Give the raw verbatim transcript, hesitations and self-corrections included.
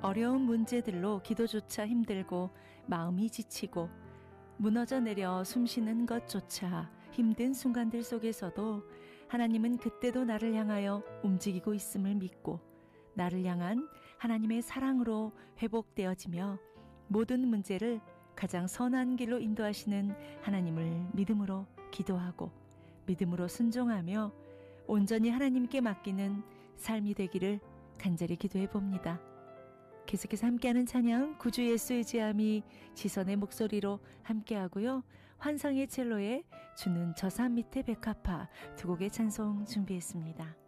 어려운 문제들로 기도조차 힘들고 마음이 지치고 무너져 내려 숨쉬는 것조차 힘든 순간들 속에서도 하나님은 그때도 나를 향하여 움직이고 있음을 믿고 나를 향한 하나님의 사랑으로 회복되어지며 모든 문제를 가장 선한 길로 인도하시는 하나님을 믿음으로 기도하고 믿음으로 순종하며 온전히 하나님께 맡기는 삶이 되기를 간절히 기도해 봅니다. 계속해서 함께하는 찬양 구주 예수 의지함이 지선의 목소리로 함께하고요. 환상의 첼로에 주는 저 산 밑에 백합화 두 곡의 찬송 준비했습니다.